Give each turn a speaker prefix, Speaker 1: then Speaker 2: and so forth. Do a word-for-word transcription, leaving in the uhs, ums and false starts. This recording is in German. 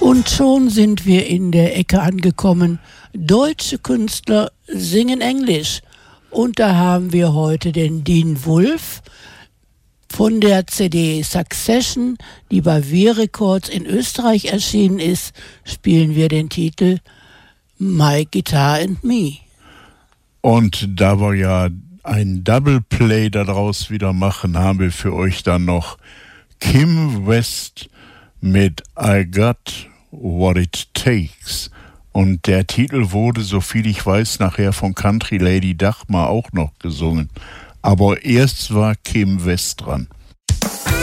Speaker 1: Und schon sind wir in der Ecke angekommen. Deutsche Künstler singen Englisch. Und da haben wir heute den Dean Wulff von der C D Succession, die bei W Records in Österreich erschienen ist, spielen wir den Titel My Guitar and Me.
Speaker 2: Und da wir ja ein Double Play daraus wieder machen, haben wir für euch dann noch Kim West mit I Got What It Takes. Und der Titel wurde, soviel ich weiß, nachher von Country Lady Dagmar auch noch gesungen. Aber erst war Kim West dran.